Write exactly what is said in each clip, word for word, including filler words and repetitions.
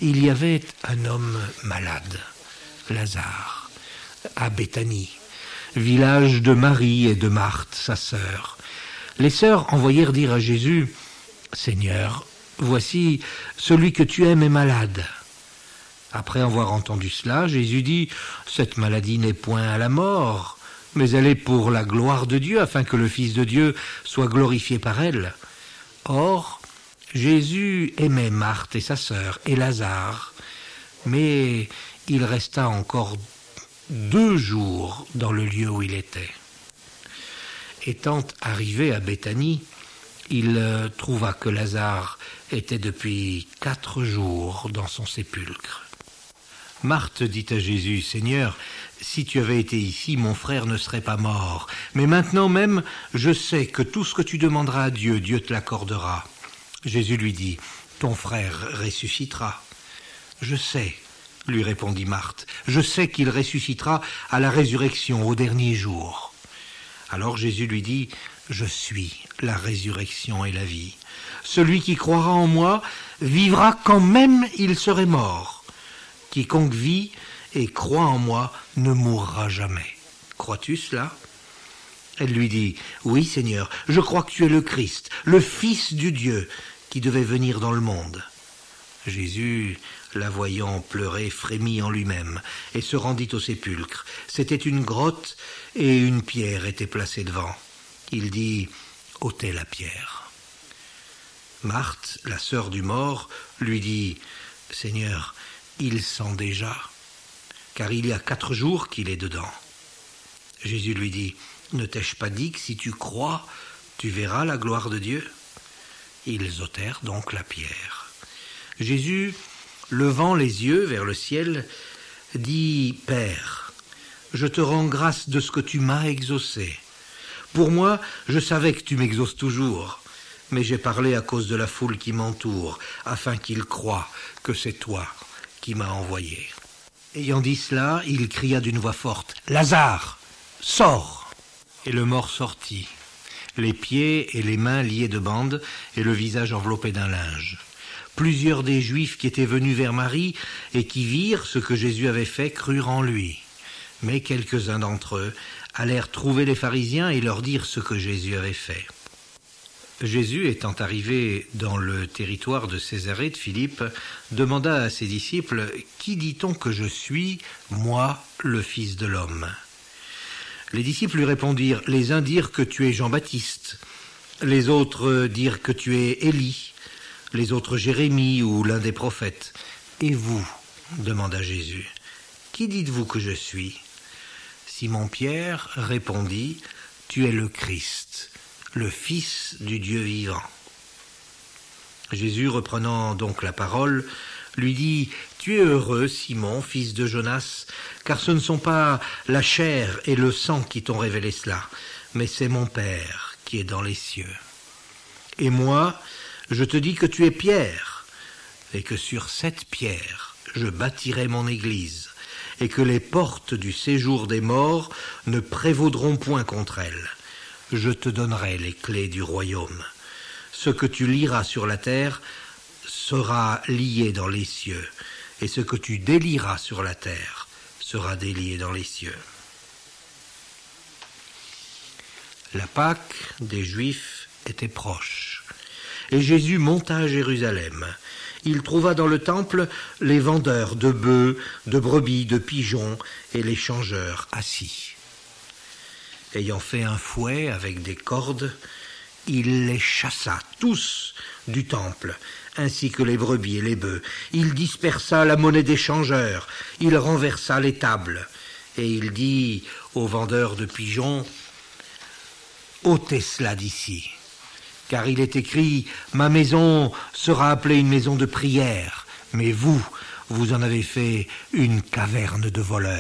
il y avait un homme malade, Lazare, à Béthanie, village de Marie et de Marthe, sa sœur. Les sœurs envoyèrent dire à Jésus, « Seigneur, voici celui que tu aimes est malade. » Après avoir entendu cela, Jésus dit, « Cette maladie n'est point à la mort, mais elle est pour la gloire de Dieu, afin que le Fils de Dieu soit glorifié par elle. » Or, Jésus aimait Marthe et sa sœur et Lazare, mais il resta encore deux jours dans le lieu où il était. Étant arrivé à Béthanie, il trouva que Lazare était depuis quatre jours dans son sépulcre. Marthe dit à Jésus, « Seigneur, si tu avais été ici, mon frère ne serait pas mort. Mais maintenant même, je sais que tout ce que tu demanderas à Dieu, Dieu te l'accordera. » Jésus lui dit, « Ton frère ressuscitera. » « Je sais, » lui répondit Marthe, « je sais qu'il ressuscitera à la résurrection au dernier jour. » Alors Jésus lui dit, « Je suis la résurrection et la vie. Celui qui croira en moi vivra quand même il serait mort. Quiconque vit et croit en moi ne mourra jamais. Crois-tu cela ?» Elle lui dit, « Oui, Seigneur, je crois que tu es le Christ, le Fils du Dieu, qui devait venir dans le monde. » Jésus, la voyant pleurer, frémit en lui-même et se rendit au sépulcre. C'était une grotte et une pierre était placée devant. Il dit, « ôtez la pierre. » Marthe, la sœur du mort, lui dit, « Seigneur, il sent déjà, car il y a quatre jours qu'il est dedans. » Jésus lui dit, « Ne t'ai-je pas dit que si tu crois, tu verras la gloire de Dieu ?» Ils ôtèrent donc la pierre. Jésus, levant les yeux vers le ciel, dit, « Père, je te rends grâce de ce que tu m'as exaucé. Pour moi, je savais que tu m'exauces toujours, mais j'ai parlé à cause de la foule qui m'entoure, afin qu'ils croient que c'est toi qui m'as envoyé. » Ayant dit cela, il cria d'une voix forte, « Lazare, sors !» Et le mort sortit, les pieds et les mains liés de bandes et le visage enveloppé d'un linge. Plusieurs des Juifs qui étaient venus vers Marie et qui virent ce que Jésus avait fait crurent en lui. Mais quelques-uns d'entre eux allèrent trouver les pharisiens et leur dire ce que Jésus avait fait. Jésus, étant arrivé dans le territoire de Césarée de Philippe, demanda à ses disciples, « Qui dit-on que je suis, moi, le Fils de l'homme ?» Les disciples lui répondirent, « Les uns dirent que tu es Jean-Baptiste, les autres dirent que tu es Élie, les autres Jérémie ou l'un des prophètes. Et vous, demanda Jésus, qui dites-vous que je suis ? Simon-Pierre répondit, tu es le Christ, le Fils du Dieu vivant. Jésus, reprenant donc la parole, lui dit, tu es heureux, Simon, fils de Jonas, car ce ne sont pas la chair et le sang qui t'ont révélé cela, mais c'est mon Père qui est dans les cieux. Et moi, je te dis que tu es Pierre, et que sur cette pierre, je bâtirai mon église, et que les portes du séjour des morts ne prévaudront point contre elle. Je te donnerai les clés du royaume. Ce que tu liras sur la terre sera lié dans les cieux, et ce que tu délieras sur la terre sera délié dans les cieux. La Pâque des Juifs était proche, et Jésus monta à Jérusalem. Il trouva dans le temple les vendeurs de bœufs, de brebis, de pigeons et les changeurs assis. Ayant fait un fouet avec des cordes, il les chassa tous du temple, ainsi que les brebis et les bœufs. Il dispersa la monnaie des changeurs, il renversa les tables, et il dit aux vendeurs de pigeons, « ôtez cela d'ici, car il est écrit, ma maison sera appelée une maison de prière, mais vous, vous en avez fait une caverne de voleurs. »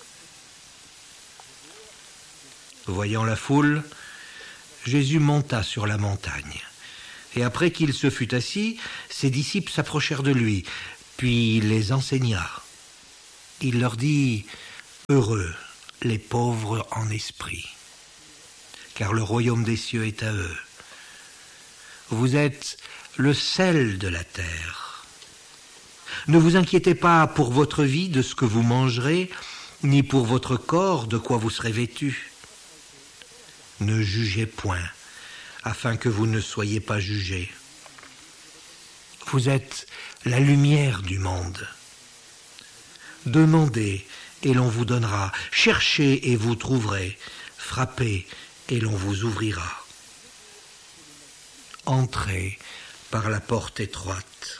Voyant la foule, Jésus monta sur la montagne. Et après qu'il se fut assis, ses disciples s'approchèrent de lui, puis il les enseigna. Il leur dit, « Heureux les pauvres en esprit, car le royaume des cieux est à eux. Vous êtes le sel de la terre. Ne vous inquiétez pas pour votre vie de ce que vous mangerez, ni pour votre corps de quoi vous serez vêtu. Ne jugez point, afin que vous ne soyez pas jugés. Vous êtes la lumière du monde. Demandez et l'on vous donnera. Cherchez et vous trouverez. Frappez et l'on vous ouvrira. Entrez par la porte étroite.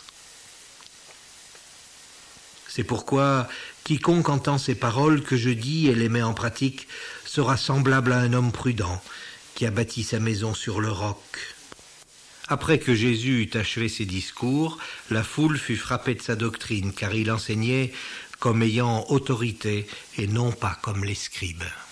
C'est pourquoi quiconque entend ces paroles que je dis et les met en pratique sera semblable à un homme prudent qui a bâti sa maison sur le roc. Après que Jésus eut achevé ses discours, la foule fut frappée de sa doctrine, car il enseignait comme ayant autorité et non pas comme les scribes.